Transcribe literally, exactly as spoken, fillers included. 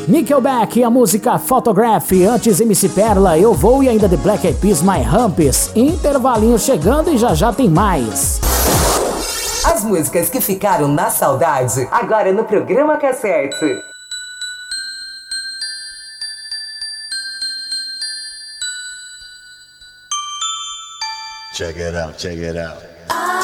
Nickelback e a música Photograph, antes M C Perla, Eu Vou e ainda The Black Eyed Peas, My Humps. Intervalinho chegando e já já tem mais. As músicas que ficaram na saudade, agora no programa Cassete. Check it out, check it out.